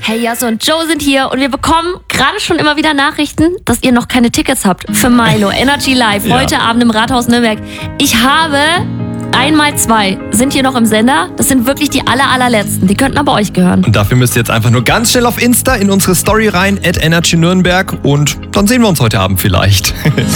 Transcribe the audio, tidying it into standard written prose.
Hey, Jasso und Joe sind hier und wir bekommen gerade schon immer wieder Nachrichten, dass ihr noch keine Tickets habt für Milo Energy Live heute Abend im Rathaus Nürnberg. Ich habe 1x2 sind hier noch im Sender. Das sind wirklich die allerletzten. Die könnten aber euch gehören. Und dafür müsst ihr jetzt einfach nur ganz schnell auf Insta in unsere Story rein, @energynürnberg, und dann sehen wir uns heute Abend vielleicht.